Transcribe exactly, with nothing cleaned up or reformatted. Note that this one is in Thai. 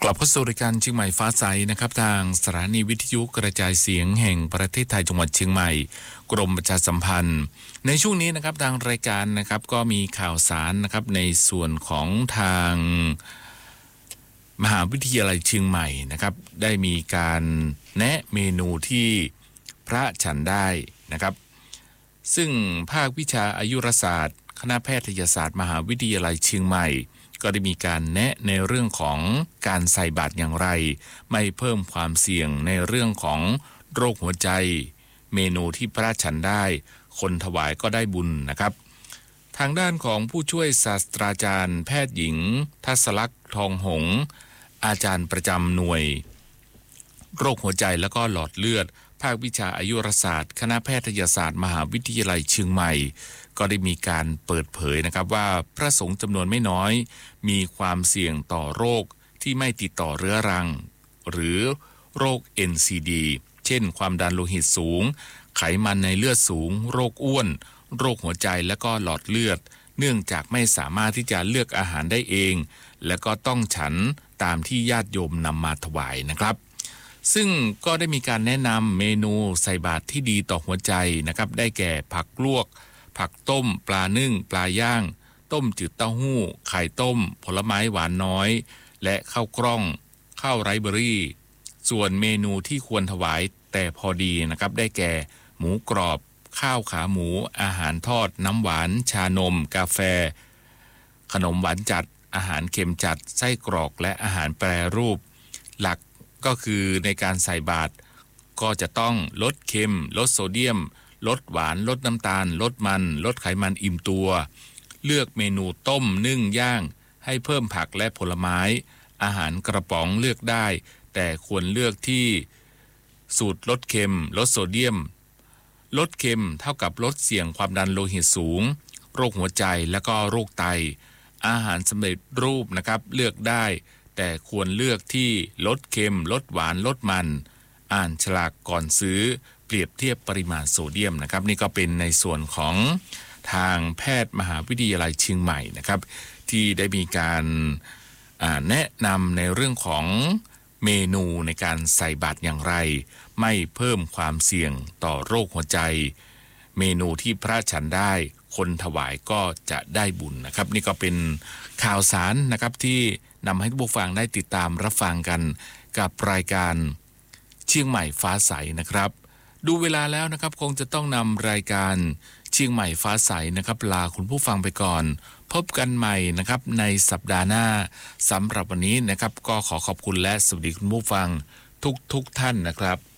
กลับเข้าสู่รายการเชียงใหม่ฟ้าใสนะครับทางสถานีวิทยุกระจายเสียงแห่งประเทศไทยจังหวัดเชียงใหม่กรมประชาสัมพันธ์ในช่วงนี้นะครับทางรายการนะครับก็มีข่าวสารนะครับในส่วนของทางมหาวิทยาลัยเชียงใหม่นะครับได้มีการแนะเมนูที่พระฉันได้นะครับซึ่งภาควิชาอายุรศาสตร์คณะแพทยศาสตร์มหาวิทยาลัยเชียงใหม่ก็ได้มีการแนะในเรื่องของการใส่บาตรอย่างไรไม่เพิ่มความเสี่ยงในเรื่องของโรคหัวใจเมนูที่พระฉันได้คนถวายก็ได้บุญนะครับทางด้านของผู้ช่วยศาสตราจารย์แพทย์หญิงทัศลักษณ์ทองหงส์อาจารย์ประจำหน่วยโรคหัวใจและก็หลอดเลือดภาควิชาอายุรศาสตร์คณะแพทยศาสตร์มหาวิทยาลัยเชียงใหม่ก็ได้มีการเปิดเผยนะครับว่าพระสงฆ์จำนวนไม่น้อยมีความเสี่ยงต่อโรคที่ไม่ติดต่อเรื้อรังหรือโรค เอ็น ซี ดี เช่นความดันโลหิตสูงไขมันในเลือดสูงโรคอ้วนโรคหัวใจและก็หลอดเลือดเนื่องจากไม่สามารถที่จะเลือกอาหารได้เองและก็ต้องฉันตามที่ญาติโยมนำมาถวายนะครับซึ่งก็ได้มีการแนะนำเมนูใส่บาตรที่ดีต่อหัวใจนะครับได้แก่ผักลวกผักต้มปลานึ่งปลาย่างต้มจืดเต้าหู้ไข่ต้มผลไม้หวานน้อยและข้าวกล้องข้าวไรซ์เบอรี่ส่วนเมนูที่ควรถวายแต่พอดีนะครับได้แก่หมูกรอบข้าวขาหมูอาหารทอดน้ำหวานชานมกาแฟขนมหวานจัดอาหารเค็มจัดไส้กรอกและอาหารแปรรูปหลักก็คือในการใส่บาตรก็จะต้องลดเค็มลดโซเดียมลดหวานลดน้ำตาลลดมันลดไขมันอิ่มตัวเลือกเมนูต้มนึ่งย่างให้เพิ่มผักและผลไม้อาหารกระป๋องเลือกได้แต่ควรเลือกที่สูตรลดเค็มลดโซเดียมลดเค็มเท่ากับลดเสี่ยงความดันโลหิตสูงโรคหัวใจและก็โรคไตอาหารสำเร็จรูปนะครับเลือกได้แต่ควรเลือกที่ลดเค็มลดหวานลดมันอ่านฉลากก่อนซื้อเปรียบเทียบปริมาณโซเดียมนะครับนี่ก็เป็นในส่วนของทางแพทย์มหาวิทยาลัยเชียงใหม่นะครับที่ได้มีการแนะนำในเรื่องของเมนูในการใส่บาตรอย่างไรไม่เพิ่มความเสี่ยงต่อโรคหัวใจเมนูที่พระฉันได้คนถวายก็จะได้บุญนะครับนี่ก็เป็นข่าวสารนะครับที่นำให้ผู้ฟังได้ติดตามรับฟังกันกับรายการเชียงใหม่ฟ้าใสนะครับดูเวลาแล้วนะครับคงจะต้องนำรายการเชียงใหม่ฟ้าใสนะครับลาคุณผู้ฟังไปก่อนพบกันใหม่นะครับในสัปดาห์หน้าสำหรับวันนี้นะครับก็ขอขอบคุณและสวัสดีคุณผู้ฟังทุกๆท่านนะครับ